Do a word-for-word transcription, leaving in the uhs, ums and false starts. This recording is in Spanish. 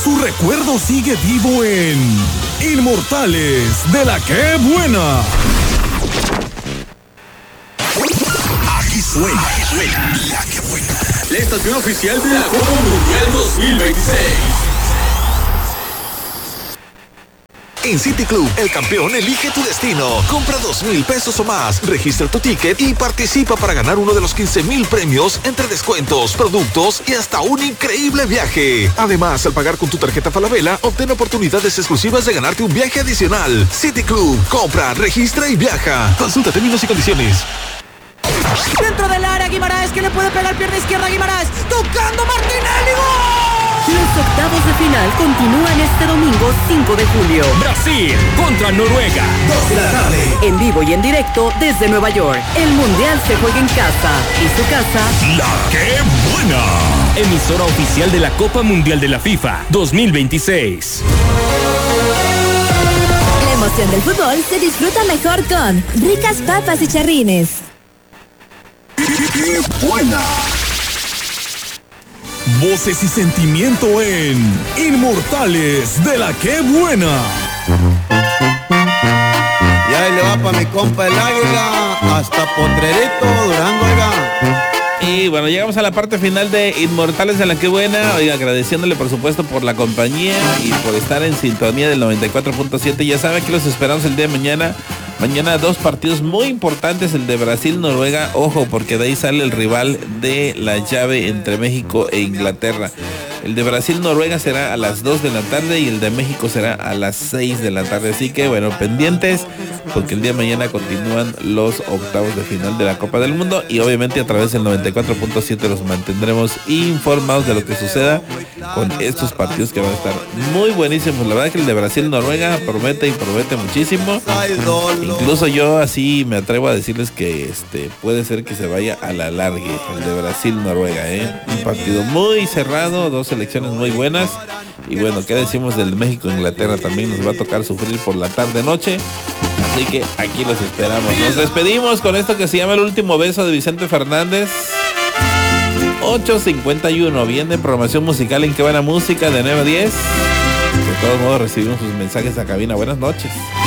su recuerdo sigue vivo en Inmortales de la Qué Buena. Aquí suena, aquí suena la Qué Buena, la estación oficial de la Copa Mundial dos mil veintiséis. En City Club, el campeón elige tu destino. Compra dos mil pesos o más, registra tu ticket y participa para ganar uno de los quince mil premios entre descuentos, productos y hasta un increíble viaje. Además, al pagar con tu tarjeta Falabella, obtén oportunidades exclusivas de ganarte un viaje adicional. City Club, compra, registra y viaja. Consulta términos y condiciones. Dentro del área, Guimaraes, que le puede pegar pierna izquierda a Guimaraes, tocando Martinelli, ¡gol! Los octavos de final continúan este domingo cinco de julio. Brasil contra Noruega. dos de la tarde. En vivo y en directo desde Nueva York. El Mundial se juega en casa. Y su casa, La Qué Buena. Emisora oficial de la Copa Mundial de la FIFA dos mil veintiséis. La emoción del fútbol se disfruta mejor con ricas papas y charrines. ¡Qué buena! Voces y sentimiento en Inmortales de la Qué Buena. Y ahí le va para mi compa el Águila, hasta Potrerito, Durango, oiga. Y bueno, llegamos a la parte final de Inmortales de la Qué Buena. Oiga, agradeciéndole por supuesto por la compañía y por estar en sintonía del noventa y cuatro punto siete. Ya saben que los esperamos el día de mañana. Mañana dos partidos muy importantes, el de Brasil-Noruega. Ojo, porque de ahí sale el rival de la llave entre México e Inglaterra. El de Brasil-Noruega será a las dos de la tarde y el de México será a las seis de la tarde. Así que bueno, pendientes, porque el día de mañana continúan los octavos de final de la Copa del Mundo. Y obviamente a través del noventa y cuatro punto siete los mantendremos informados de lo que suceda con estos partidos que van a estar muy buenísimos. La verdad que el de Brasil-Noruega promete y promete muchísimo. Incluso yo así me atrevo a decirles que este puede ser que se vaya a la largue el de Brasil-Noruega, ¿eh? Un partido muy cerrado, dos selecciones muy buenas. Y bueno, ¿qué decimos del México-Inglaterra? También nos va a tocar sufrir por la tarde-noche. Así que aquí los esperamos. Nos despedimos con esto que se llama El Último Beso de Vicente Fernández. ocho cincuenta y uno. Viene programación musical en Qué Buena Música de nueve a diez. De todos modos recibimos sus mensajes a cabina. Buenas noches.